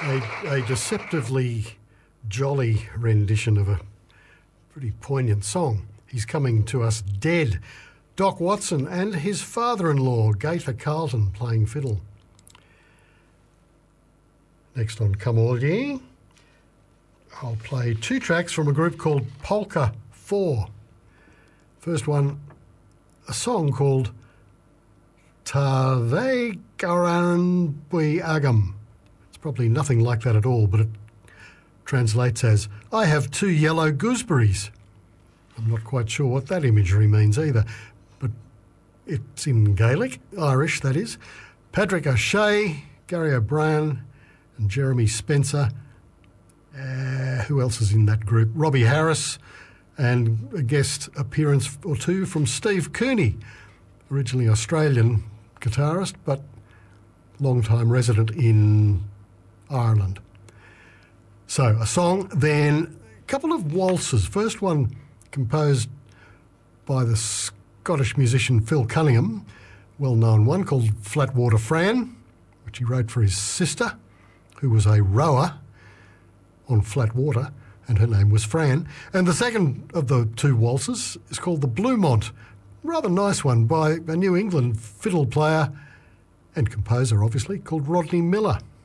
A deceptively jolly rendition of a pretty poignant song. He's coming to us dead. Doc Watson and his father-in-law, Gaither Carlton, playing fiddle. Next on Come All Ye, I'll play two tracks from a group called Polka 4. First one, a song called Tave Garan Bui Agam. It's probably nothing like that at all, but it translates as, I have two yellow gooseberries. I'm not quite sure what that imagery means either, but it's in Gaelic, Irish that is. Patrick O'Shea, Gary O'Brien and Jeremy Spencer. Who else is in that group? Robbie Harris, and a guest appearance or two from Steve Cooney, originally Australian guitarist, but long-time resident in Ireland. So a song, then a couple of waltzes. First one composed by the Scottish musician Phil Cunningham, well-known one called Flatwater Fran, which he wrote for his sister, who was a rower on flat water, and her name was Fran. And the second of the two waltzes is called the Bluemont, rather nice one by a New England fiddle player and composer, obviously, called Rodney Miller.